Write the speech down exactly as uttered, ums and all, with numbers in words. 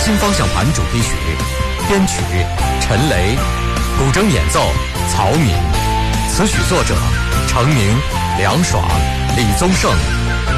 新方向盘主题曲，编曲陈雷，古筝演奏曹敏，词曲作者程宁、梁爽、李宗盛。